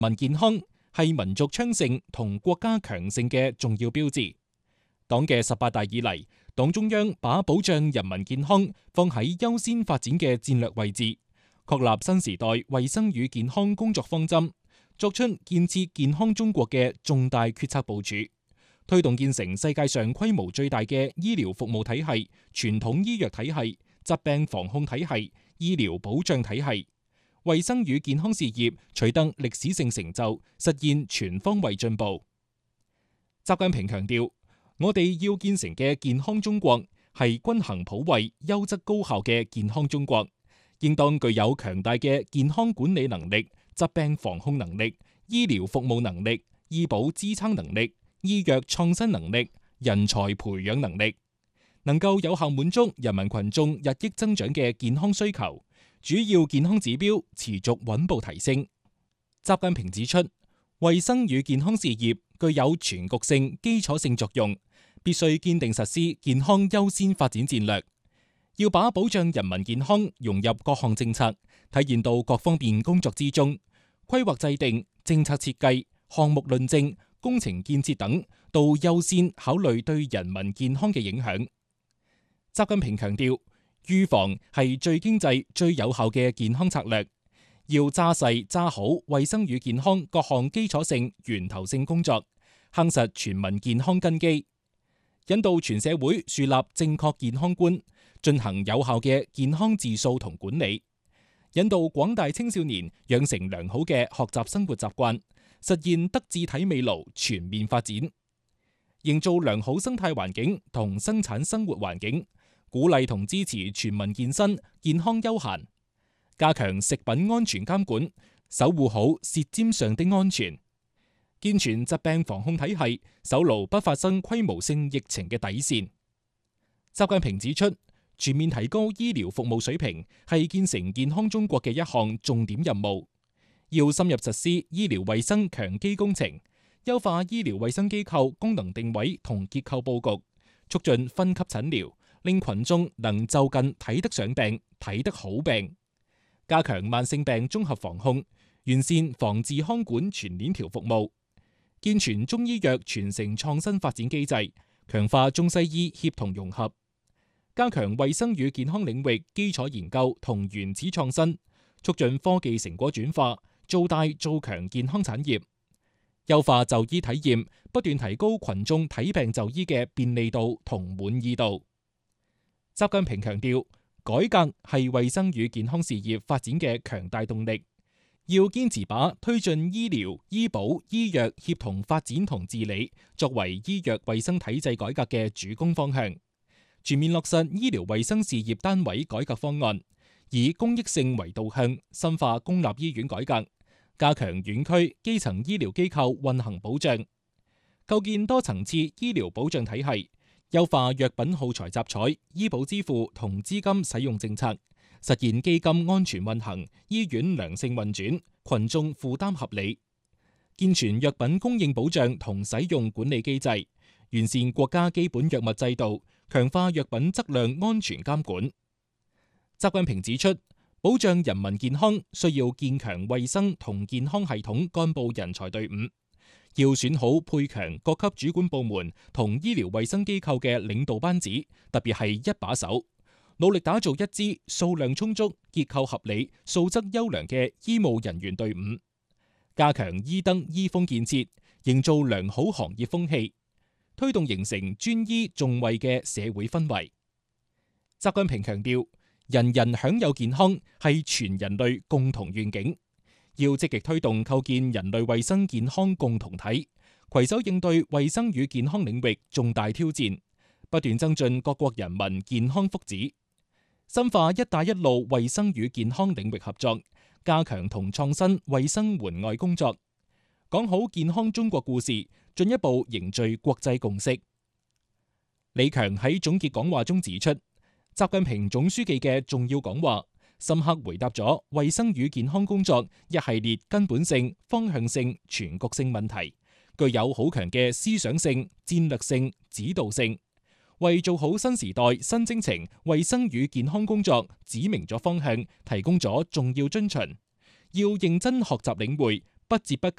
民健康係民族昌盛同國家強盛嘅重要標誌。黨嘅18大以嚟，黨中央把保障人民健康放喺優先發展嘅戰略位置，確立新時代衛生與健康工作方針，作出建設健康中國嘅重大決策部署，推動建成世界上規模最大嘅醫療服務體系、傳統醫藥體系、疾病防控體系、醫療保障體系。衛生與健康事業取得歷史性成就，實現全方位進步。習近平強調，我哋要建成嘅健康中國係均衡普惠、優質高效嘅健康中國，應當具有強大嘅健康管理能力、疾病防控能力、醫療服務能力、醫保支撐能力、醫藥創新能力、人才培養能力，能夠有效滿足人民群眾日益增長嘅健康需求。主要健康指標持續穩步提升。習近平指出，衛生與健康事業具有全局性、基礎性作用，必須堅定實施健康優先發展戰略，要把保障人民健康融入各項政策，體現到各方面工作之中，規劃制定、政策設計、項目論證、工程建設等，都優先考慮對人民健康嘅影響。習近平強調，預防係最經濟、最有效嘅健康策略，要揸細揸好衛生與健康各項基礎性、源頭性工作，夯實全民健康根基，引導全社會樹立正確健康觀，進行有效嘅健康自訴同管理，引導廣大青少年養成良好嘅學習生活習慣，實現德智體美勞全面發展，營造良好生態環境同生產生活環境，鼓勵同支持全民健身、健康休閒，加強食品安全監管，守護好舌尖上的安全，健全疾病防控體系，守牢不發生規模性疫情嘅底線。習近平指出，全面提高醫療服務水平係建成健康中國嘅一項重點任務，要深入實施醫療衛生強基工程，優化醫療衛生機構功能定位同結構佈局，促進分級診療，令群眾能就近睇得上病、睇得好病，加強慢性病綜合防控，完善防治康管全鏈條服務，健全中醫藥傳承創新發展機制，強化中西醫協同融合，加強衛生與健康領域基礎研究同原始創新，促進科技成果轉化，做大做強健康產業，優化就醫體驗，不斷提高群眾睇病就醫嘅便利度同滿意度。習近平強調，改革係衛生與健康事業發展嘅強大動力，要堅持把推進醫療、醫保、醫藥協同發展同治理作為醫藥衛生體制改革嘅主攻方向，全面落實醫療衛生事業單位改革方案，以公益性為導向，深化公立醫院改革，加強院區基層醫療機構運行保障，構建多層次醫療保障體系，優化藥品耗材集採、醫保支付同資金使用政策，實現基金安全運行、醫院良性運轉、群眾負擔合理，健全藥品供應保障同使用管理機制，完善國家基本藥物制度，強化藥品質量安全監管。習近平指出，保障人民健康需要建強衛生同健康系統幹部人才隊伍，要選好配強各級主管部門同醫療衛生機構嘅領導班子，特別係一把手，努力打造一支數量充足、結構合理、素質優良嘅醫務人員隊伍，加強醫德醫風建設，營造良好行業風氣，推動形成專醫重衛嘅社會氛圍。習近平強調，人人享有健康係全人類共同願景。要積極推動構建人類衛生健康共同體，攜手應對衛生與健康領域重大挑戰，不斷增進各國人民健康福祉，深化一帶一路衛生與健康領域合作，加強同創新衛生援外工作，講好健康中國故事，進一步凝聚國際共識。李強喺總結講話中指出，習近平總書記嘅重要講話深刻回答咗衛生與健康工作一系列根本性、方向性、全局性問題，具有好強嘅思想性、戰略性、指導性，為做好新時代新征程衛生與健康工作指明咗方向，提供咗重要遵循。要認真學習領會，不折不